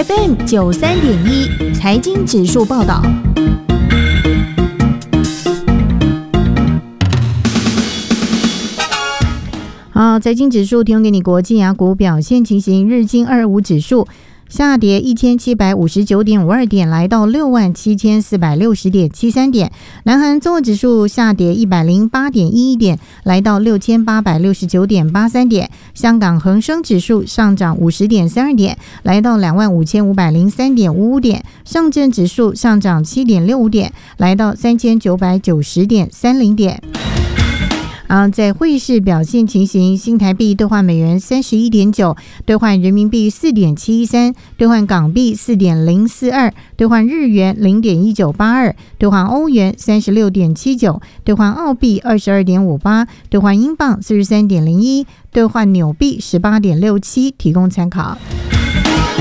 FM 93.1财经指数报道。好，财经指数提供给你国际雅股表现情形。日经225指数下跌1759.52点，来到67460.73点。南韩综合指数下跌108.11点，来到6869.83点。香港恒生指数上涨50.32点，来到25503.55点。上证指数上涨7.65点，来到3990.30点。在汇市表现情形，新台币兑换美元31.9，兑换人民币4.713，兑换港币4.042，兑换日元0.1982，兑换欧元36.79，兑换澳币22.58，兑换英镑43.01，兑换纽币18.67，提供参考。